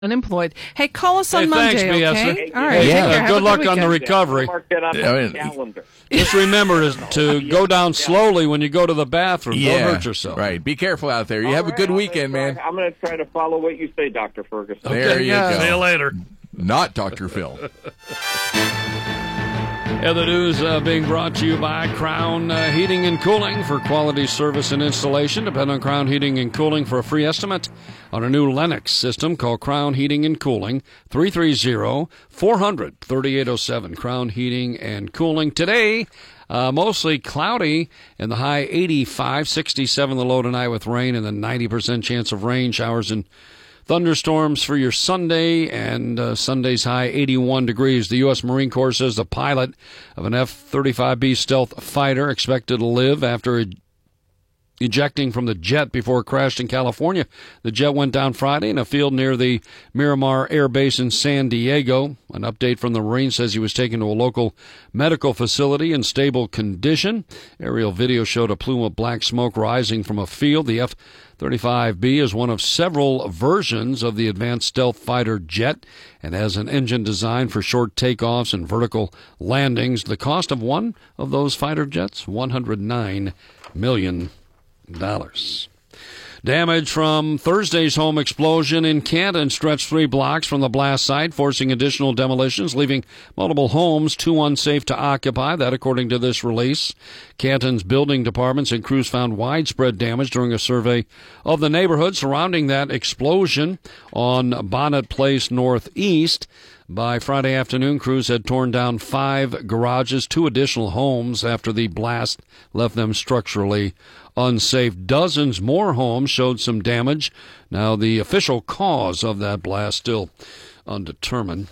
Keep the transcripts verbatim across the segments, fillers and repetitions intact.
unemployed. Hey, call us hey, on Monday, thanks, okay? Biessa. All right. Yeah. Yeah. Uh, good luck on the recovery. Mark that on I my mean, calendar. Just remember to, to go down slowly when you go to the bathroom. Yeah, Don't hurt yourself. Right. Be careful out there. You All have right, a good I'm weekend, gonna man. try, I'm going to try to follow what you say, Doctor Ferguson. There Okay, you yeah. go. See you later. Not Doctor Phil. Yeah, the news uh, being brought to you by Crown uh, Heating and Cooling. For quality service and installation, depend on Crown Heating and Cooling for a free estimate on a new Lennox system. Call Crown Heating and Cooling, three three zero, four hundred, thirty-eight oh seven. Crown Heating and Cooling. Today, uh, mostly cloudy and the high eighty-five, sixty-seven the low tonight with rain and the ninety percent chance of rain, showers, and thunderstorms for your Sunday, and uh, Sunday's high eighty-one degrees. The U S Marine Corps says the pilot of an F thirty-five B stealth fighter expected to live after e- ejecting from the jet before it crashed in California. The jet went down Friday in a field near the Miramar Air Base in San Diego. An update from the Marine says he was taken to a local medical facility in stable condition. Aerial video showed a plume of black smoke rising from a field. The F thirty-five B is one of several versions of the advanced stealth fighter jet and has an engine designed for short takeoffs and vertical landings. The cost of one of those fighter jets, one hundred nine million dollars. Damage from Thursday's home explosion in Canton stretched three blocks from the blast site, forcing additional demolitions, leaving multiple homes too unsafe to occupy. That, according to this release. Canton's building departments and crews found widespread damage during a survey of the neighborhood surrounding that explosion on Bonnet Place Northeast. By Friday afternoon, crews had torn down five garages, two additional homes after the blast left them structurally unsafe. Dozens more homes showed some damage. Now, the official cause of that blast still undetermined.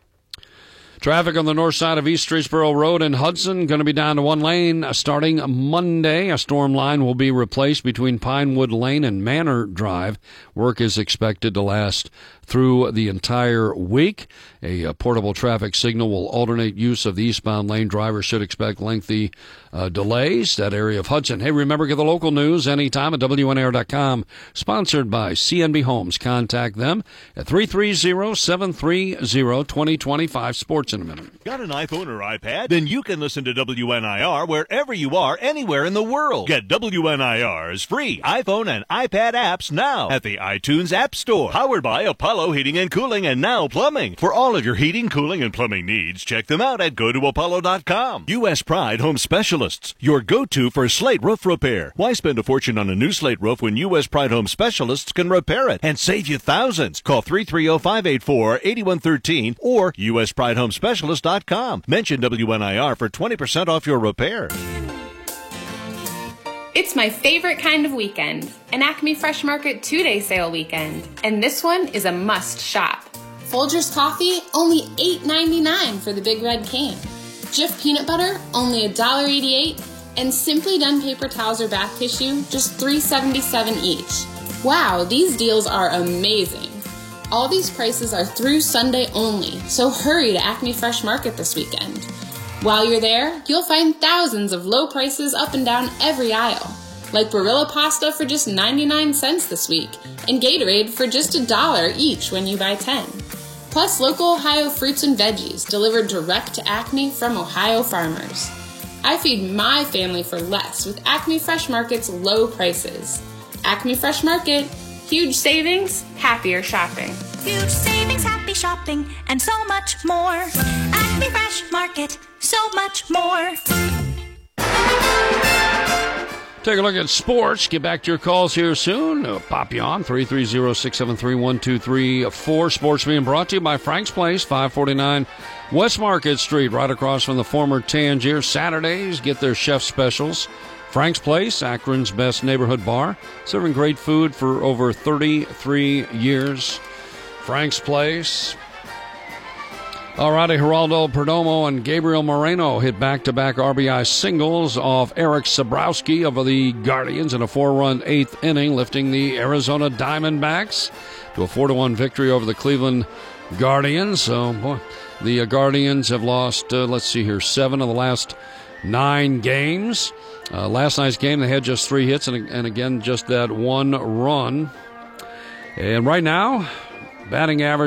Traffic on the north side of East Streetsboro Road in Hudson going to be down to one lane starting Monday. A storm line will be replaced between Pinewood Lane and Manor Drive. Work is expected to last through the entire week. A, a portable traffic signal will alternate use of the eastbound lane. Drivers should expect lengthy uh, delays. That area of Hudson. Hey, remember, get the local news anytime at W N A R dot com. Sponsored by C N B Homes. Contact them at three three zero, seven three zero, two zero two five. Sports in a minute. Got an iPhone or iPad? Then you can listen to W N I R wherever you are, anywhere in the world. Get W N I R's free iPhone and iPad apps now at the iTunes App Store. Powered by Apollo Heating and Cooling and Now Plumbing. For all of your heating, cooling, and plumbing needs, check them out at go to apollo dot com. U S Pride Home Specialists, your go-to for slate roof repair. Why spend a fortune on a new slate roof when U S Pride Home Specialists can repair it and save you thousands? Call three three zero, five eight four, eight one one three or U S Pride Home Specialist dot com. Mention W N I R for twenty percent off your repair. It's my favorite kind of weekend, an Acme Fresh Market two-day sale weekend. And this one is a must shop. Folgers coffee, only eight ninety-nine for the big red can. Jif peanut butter, only one dollar eighty-eight. And Simply Done paper towels or bath tissue, just three seventy-seven each. Wow, these deals are amazing. All these prices are through Sunday only, so hurry to Acme Fresh Market this weekend. While you're there, you'll find thousands of low prices up and down every aisle, like Barilla pasta for just ninety-nine cents this week, and Gatorade for just a dollar each when you buy ten. Plus local Ohio fruits and veggies delivered direct to Acme from Ohio farmers. I feed my family for less with Acme Fresh Market's low prices. Acme Fresh Market, huge savings, happier shopping. Huge savings, happy shopping, and so much more. Acme Fresh Market, so much more. Take a look at sports. Get back to your calls here soon. Uh, pop you on three three zero, six seven three, one two three four. Sports being brought to you by Frank's Place, five forty-nine West Market Street, right across from the former Tangier. Saturdays, get their chef specials. Frank's Place, Akron's best neighborhood bar, serving great food for over thirty-three years. Frank's Place. All righty, Geraldo Perdomo and Gabriel Moreno hit back-to-back R B I singles off Eric Sabrowski of the Guardians in a four-run eighth inning, lifting the Arizona Diamondbacks to a four to one victory over the Cleveland Guardians. So, boy, the uh, Guardians have lost, uh, let's see here, seven of the last nine games. Uh, last night's game, they had just three hits and, and again, just that one run. And right now, Batting average